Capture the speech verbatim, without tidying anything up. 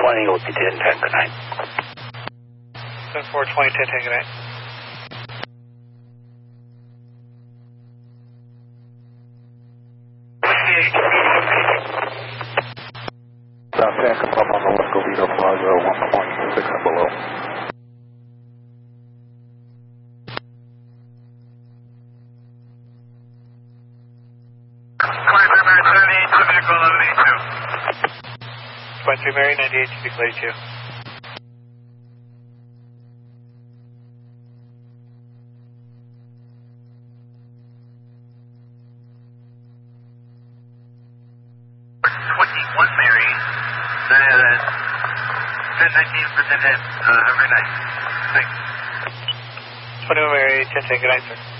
twenty, O T ten, ten, good night. seven four twenty, ten, ten, good night. South San Capella on the West Covina Plaza, one point six and below. twenty-three Mary, ninety-eight, vehicle eleven eighty-two. twenty-three Mary, ninety-eight, vehicle eighty-two. twenty-one Mary, ten nineteen for ten ten. Uh, have a great night. Thanks. twenty-one Mary, ten ten, good night, sir.